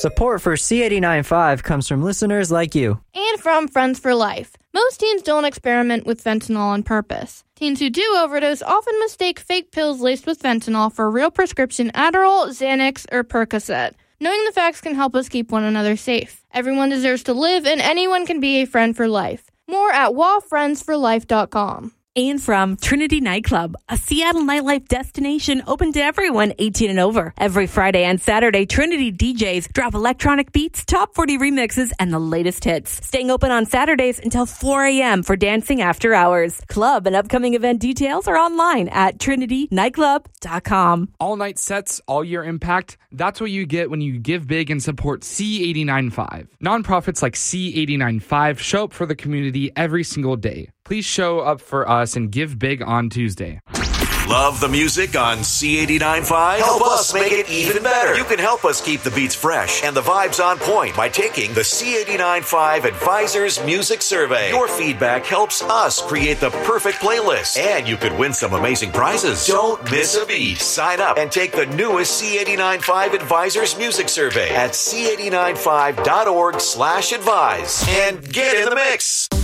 Support for C89.5 comes from listeners like you. And from Friends for Life. Most teens don't experiment with fentanyl on purpose. Teens who do overdose often mistake fake pills laced with fentanyl for real prescription Adderall, Xanax, or Percocet. Knowing the facts can help us keep one another safe. Everyone deserves to live, and anyone can be a friend for life. More at wafriendsforlife.com. And from Trinity Nightclub, a Seattle nightlife destination open to everyone 18 and over. Every Friday and Saturday, Trinity DJs drop electronic beats, top 40 remixes, and the latest hits. Staying open on Saturdays until 4 a.m. for dancing after hours. Club and upcoming event details are online at trinitynightclub.com. All night sets, all year impact. That's what you get when you give big and support C89.5. Nonprofits like C89.5 show up for the community every single day. Please show up for us and give big on Tuesday. Love the music on C89.5? Help us make it even better. You can help us keep the beats fresh and the vibes on point by taking the C89.5 Advisors Music Survey. Your feedback helps us create the perfect playlist, and you could win some amazing prizes. Don't miss a beat. Sign up and take the newest C89.5 Advisors Music Survey at c89.5.org/advise and get in the mix.